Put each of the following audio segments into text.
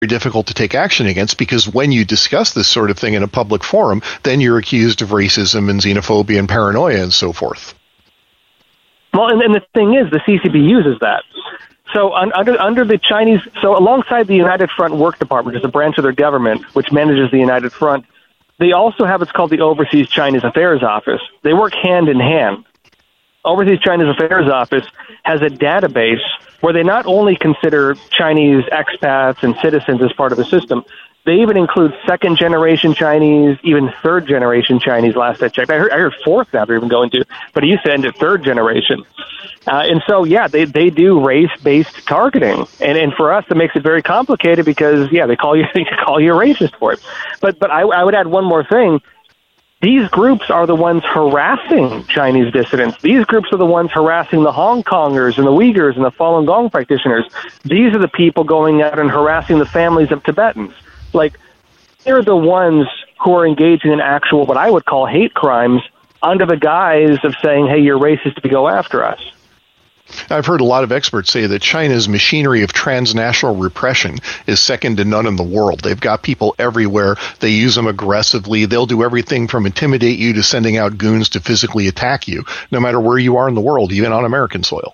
difficult to take action against, because when you discuss this sort of thing in a public forum, then you're accused of racism and xenophobia and paranoia and so forth. Well, and the thing is, the CCP uses that. So under the Chinese, so alongside the United Front Work Department, which is a branch of their government which manages the United Front, they also have what's called the Overseas Chinese Affairs Office. They work hand in hand. Overseas Chinese Affairs Office has a database where they not only consider Chinese expats and citizens as part of the system, they even include second-generation Chinese, even third-generation Chinese, last I checked. I heard fourth now they're even going to, but it used to end at third generation. And so, yeah, they do race-based targeting. And for us, it makes it very complicated because, yeah, they call you a racist for it. But I would add one more thing. These groups are the ones harassing Chinese dissidents. These groups are the ones harassing the Hong Kongers and the Uyghurs and the Falun Gong practitioners. These are the people going out and harassing the families of Tibetans. Like, they're the ones who are engaging in actual, what I would call, hate crimes under the guise of saying, hey, you're racist if you go after us. I've heard a lot of experts say that China's machinery of transnational repression is second to none in the world. They've got people everywhere. They use them aggressively. They'll do everything from intimidate you to sending out goons to physically attack you, no matter where you are in the world, even on American soil.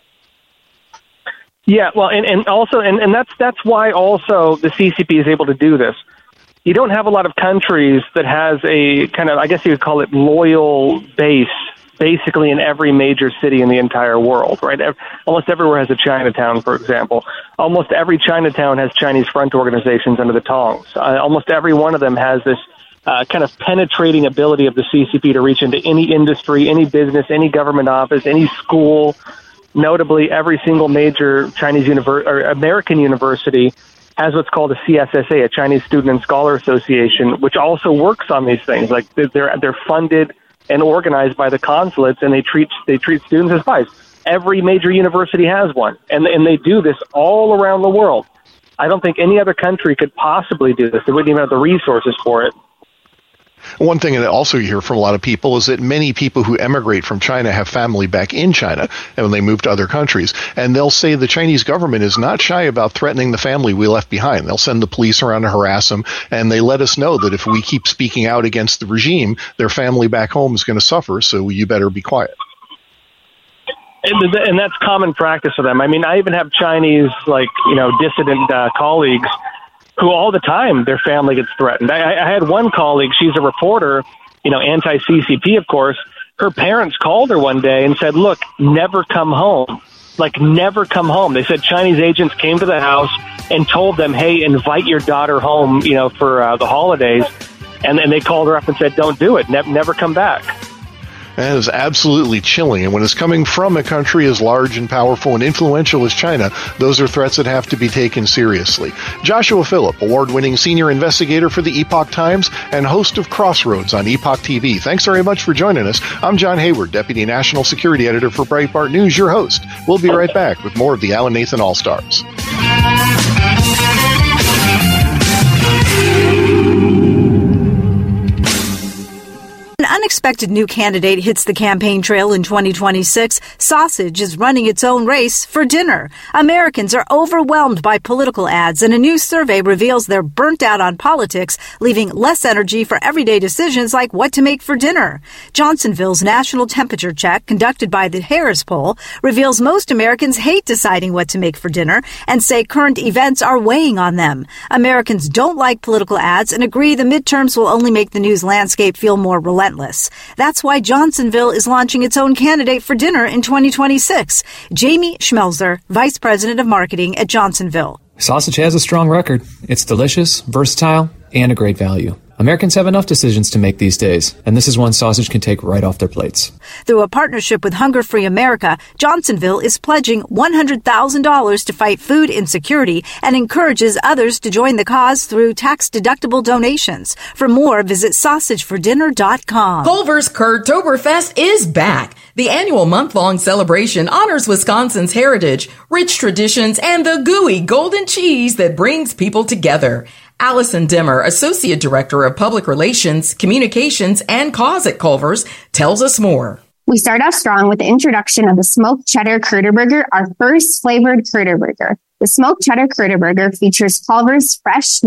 Yeah, well, and also, and that's why also the CCP is able to do this. You don't have a lot of countries that has a kind of, I guess you could call it, loyal base basically in every major city in the entire world, right? Almost everywhere has a Chinatown, for example. Almost every Chinatown has Chinese front organizations under the tongs. Almost every one of them has this kind of penetrating ability of the CCP to reach into any industry, any business, any government office, any school. Notably, every single major Chinese or American university has what's called a CSSA, a Chinese Student and Scholar Association, which also works on these things. Like they're funded and organized by the consulates, and they treat students as spies. Every major university has one, and they do this all around the world. I don't think any other country could possibly do this. They wouldn't even have the resources for it. One thing that also you hear from a lot of people is that many people who emigrate from China have family back in China and when they move to other countries. And they'll say the Chinese government is not shy about threatening the family we left behind. They'll send the police around to harass them, and they let us know that if we keep speaking out against the regime, their family back home is going to suffer, so you better be quiet. And that's common practice for them. I mean, I even have Chinese, dissident colleagues who all the time their family gets threatened. I had one colleague, she's a reporter, anti-CCP, of course. Her parents called her one day and said, look, never come home. Like, never come home. They said Chinese agents came to the house and told them, hey, invite your daughter home, for the holidays. And they called her up and said, don't do it. Never come back. That is absolutely chilling. And when it's coming from a country as large and powerful and influential as China, those are threats that have to be taken seriously. Joshua Phillip, award-winning senior investigator for the Epoch Times and host of Crossroads on Epoch TV. Thanks very much for joining us. I'm John Hayward, Deputy National Security Editor for Breitbart News, your host. We'll be right back with more of the Alan Nathan All-Stars. An unexpected new candidate hits the campaign trail in 2026. Sausage is running its own race for dinner. Americans are overwhelmed by political ads, and a new survey reveals they're burnt out on politics, leaving less energy for everyday decisions like what to make for dinner. Johnsonville's national temperature check, conducted by the Harris Poll, reveals most Americans hate deciding what to make for dinner and say current events are weighing on them. Americans don't like political ads and agree the midterms will only make the news landscape feel more relentless. That's why Johnsonville is launching its own candidate for dinner in 2026. Jamie Schmelzer, Vice President of Marketing at Johnsonville. Sausage has a strong record. It's delicious, versatile, and a great value. Americans have enough decisions to make these days, and this is one sausage can take right off their plates. Through a partnership with Hunger Free America, Johnsonville is pledging $100,000 to fight food insecurity and encourages others to join the cause through tax-deductible donations. For more, visit sausagefordinner.com. Culver's Curtoberfest is back. The annual month-long celebration honors Wisconsin's heritage, rich traditions, and the gooey golden cheese that brings people together. Allison Dimmer, Associate Director of Public Relations, Communications, and Cause at Culver's, tells us more. We start off strong with the introduction of the smoked cheddar Curter Burger, our first flavored Curter Burger. The smoked cheddar Critter Burger features Culver's fresh